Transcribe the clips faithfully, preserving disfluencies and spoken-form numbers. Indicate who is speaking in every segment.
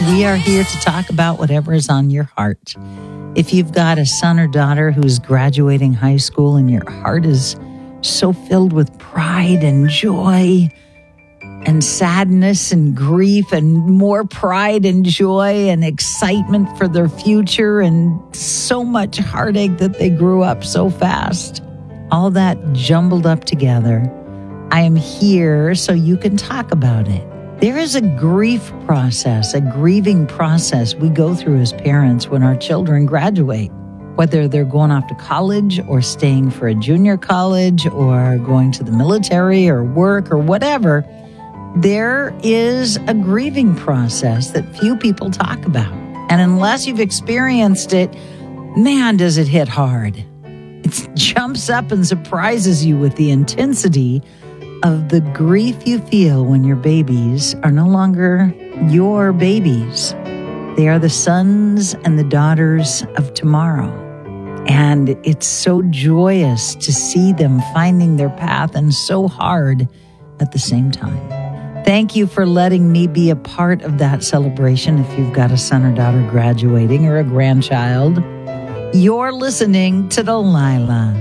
Speaker 1: we are here to talk about whatever is on your heart. If you've got a son or daughter who's graduating high school and your heart is so filled with pride and joy and sadness and grief and more pride and joy and excitement for their future and so much heartache that they grew up so fast, all that jumbled up together, I am here so you can talk about it. There is a grief process, a grieving process we go through as parents when our children graduate, whether they're going off to college or staying for a junior college or going to the military or work or whatever. There is a grieving process that few people talk about. And unless you've experienced it, man, does it hit hard. It jumps up and surprises you with the intensity of the grief you feel when your babies are no longer your babies. They are the sons and the daughters of tomorrow. And it's so joyous to see them finding their path and so hard at the same time. Thank you for letting me be a part of that celebration if you've got a son or daughter graduating or a grandchild. You're listening to Delilah.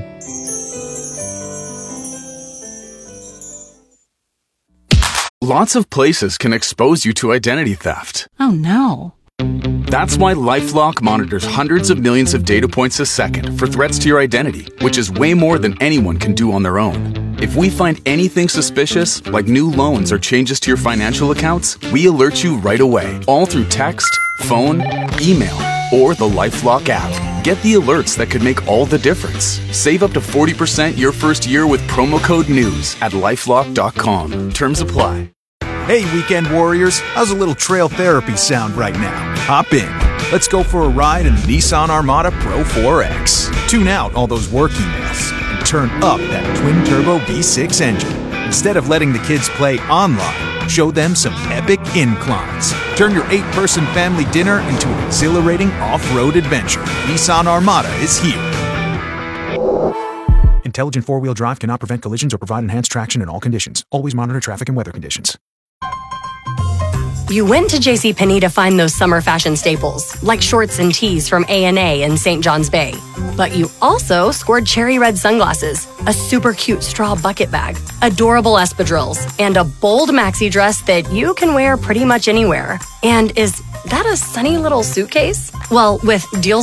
Speaker 2: Lots of places can expose you to identity theft.
Speaker 3: Oh, no.
Speaker 2: That's why LifeLock monitors hundreds of millions of data points a second for threats to your identity, which is way more than anyone can do on their own. If we find anything suspicious, like new loans or changes to your financial accounts, we alert you right away, all through text, phone, email, or the LifeLock app. Get the alerts that could make all the difference. Save up to forty percent your first year with promo code NEWS at lifelock dot com. Terms apply.
Speaker 4: Hey, weekend warriors, how's a little trail therapy sound right now? Hop in. Let's go for a ride in the Nissan Armada Pro four X. Tune out all those work emails and turn up that twin-turbo V six engine. Instead of letting the kids play online, show them some epic inclines. Turn your eight-person family dinner into an exhilarating off-road adventure. Nissan Armada is here. Intelligent four-wheel drive cannot prevent collisions or provide enhanced traction in all conditions. Always monitor traffic and weather conditions.
Speaker 5: You went to JCPenney to find those summer fashion staples, like shorts and tees from A and A in Saint John's Bay. But you also scored cherry red sunglasses, a super cute straw bucket bag, adorable espadrilles, and a bold maxi dress that you can wear pretty much anywhere. And is that a sunny little suitcase? Well, with deals